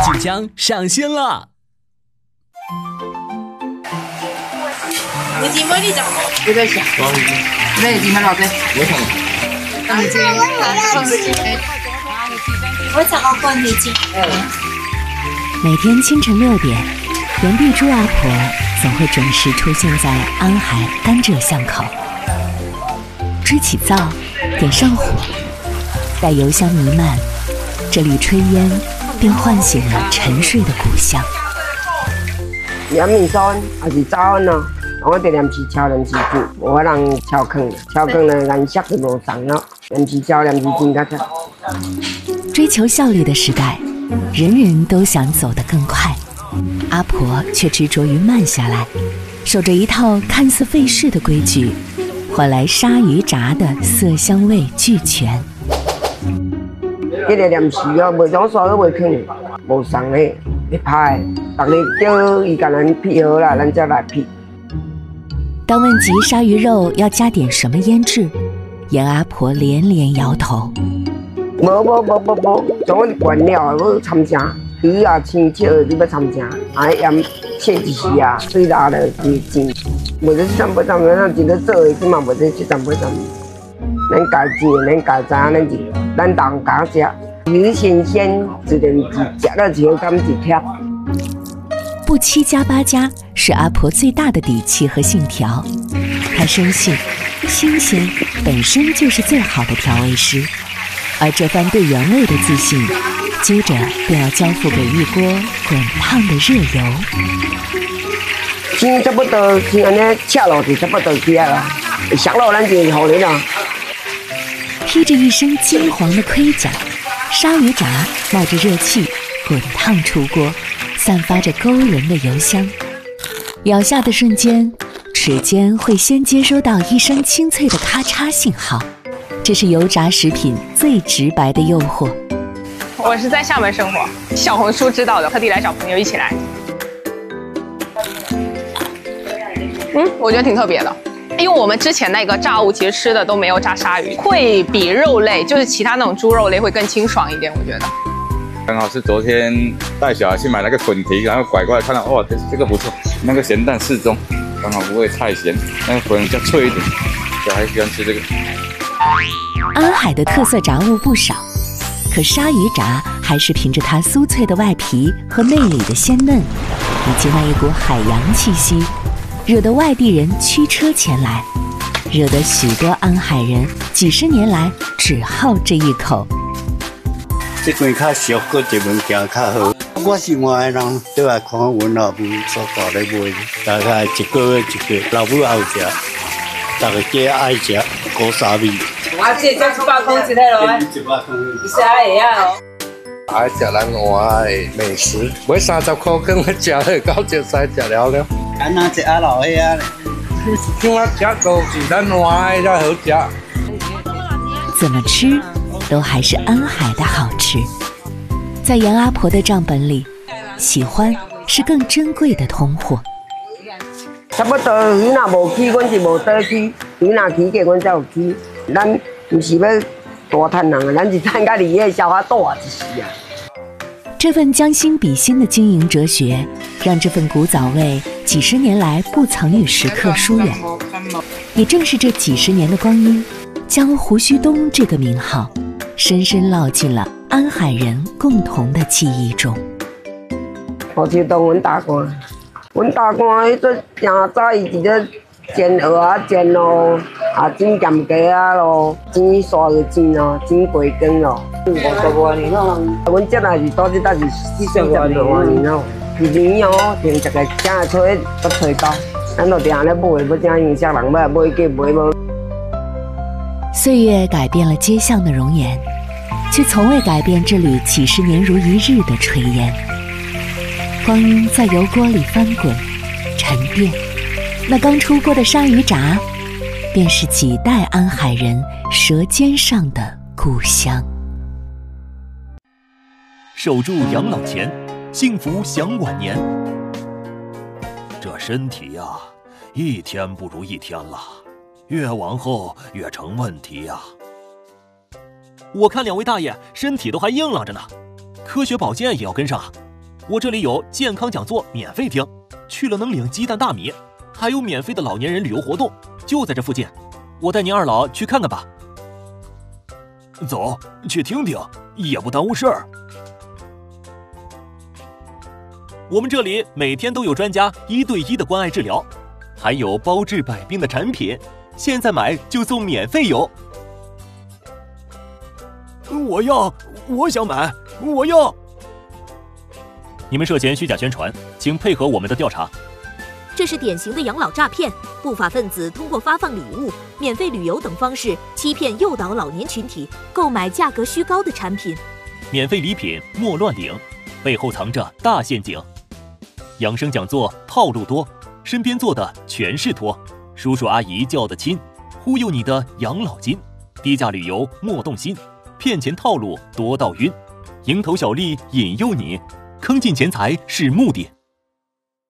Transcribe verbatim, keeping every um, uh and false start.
即将上线了。 你几分你讲？我在想。对，几分老对。我想。那你这个我想要问你几？ 每天清晨六点，原地猪阿婆总会准时出现在安海甘蔗巷口。支起灶，点上火，待油香弥漫，这里炊烟便唤醒了沉睡的故乡。 盐米酸还是早安咯，我得连时敲连时煮，无法人敲糠，敲糠的颜色就无同咯，连时敲连时煮较早。 追求效率的时代，人人都想走得更快，阿婆却执着于慢下来，守着一套看似费事的规矩，换来鲨鱼炸的色香味俱全。 迄个连时哦，袂种所都袂囥，无送的，会歹。逐日叫伊甲咱辟好啦，咱才来辟。 当问及鲨鱼肉要加点什么腌制，严阿婆连连摇头。 无无无无无，像我原料要掺啥？鱼啊、青椒你要掺啥？啊，盐切一时啊，水拉了就蒸。无得七trăm八trăm，咱一日做的起码无得七trăm八trăm。咱家煮，咱家知影，咱是咱当家食。鱼新鲜，自然是食了就感一贴。 不七加八加是阿婆最大的底气和信条。她深信，新鲜本身就是最好的调味师。而这番对原味的自信，接着便要交付给一锅滚烫的热油。 先差不多，先安尼切落就差不多起来啦，熟落咱就互你啦。 披着一身金黄的盔甲，鲨鱼炸冒着热气，滚烫出锅，散发着勾人的油香。咬下的瞬间，齿间会先接收到一声清脆的咔嚓信号。这是油炸食品最直白的诱惑。 我是在厦门生活，小红书知道的，特地来找朋友一起来。嗯，我觉得挺特别的，因为我们之前那个炸物其实吃的都没有炸鲨鱼，会比肉类，就是其他那种猪肉类会更清爽一点，我觉得。 刚好是昨天带小孩去买那个滚蹄，然后拐过来看到，哇，这这个不错，那个咸淡适中，刚好不会太咸，那个粉比较脆一点，小孩喜欢吃这个。 安海的特色炸物不少，可鲨鱼炸还是凭着它酥脆的外皮和内里的鲜嫩，以及那一股海洋气息，惹得外地人驱车前来，惹得许多安海人几十年来只好这一口。 这间较俗，搁一物件较好。我是外的人，倒来看阮老母所搞咧卖，大概一个月一个，老母也有食，大家皆爱食古沙米。 我这才一百块一个咯， 一百块， 你啥会啊哦？ 爱食咱华的美食，买三十块跟我食了，到食使食了了。 安那食啊老岁啊咧？ 怎啊食都是咱华的才好食。 怎么吃，都还是安海的好吃。在严阿婆的账本里，喜欢是更珍贵的通货。 差不多鱼若无起，阮是无倒起；鱼若起价，阮才有起。咱唔是要大赚人啊，咱是赚家己个消化大一时啊。 这份将心比心的经营哲学，让这份古早味几十年来不曾与食客疏远。也正是这几十年的光阴，将胡须东这个名号深深烙进了安海人共同的记忆中。 胡须东，阮大官，阮大官迄阵正早伊伫咧煎蚵仔煎咯，啊煎咸鸡啊咯，煎沙鱼煎咯，煎培根咯。五十多年咯，阮这也是到这搭是四十多年咯。一年哦，订一个正的菜都吹到，咱就定咧买，要正影响人买，买价买无。 岁月改变了街巷的容颜，却从未改变这缕几十年如一日的炊烟。光阴在油锅里翻滚、沉淀，那刚出锅的鲨鱼炸，便是几代安海人舌尖上的故乡。 守住养老钱，幸福享晚年。这身体呀、啊，一天不如一天了，越往后越成问题呀、啊。 我看两位大爷身体都还硬朗着呢，科学保健也要跟上啊。 我这里有健康讲座免费听，去了能领鸡蛋大米，还有免费的老年人旅游活动，就在这附近。我带您二老去看看吧。走，去听听，也不耽误事儿。我们这里每天都有专家一对一的关爱治疗，还有包治百病的产品，现在买就送免费邮。我要，我想买，我要。你们涉嫌虚假宣传，请配合我们的调查。 这是典型的养老诈骗，不法分子通过发放礼物、免费旅游等方式欺骗诱导老年群体购买价格虚高的产品。 免费礼品莫乱领，背后藏着大陷阱。养生讲座套路多，身边坐的全是托，叔叔阿姨叫得亲，忽悠你的养老金。低价旅游莫动心，骗钱套路多到晕，蝇头小利引诱你，坑进钱财是目的。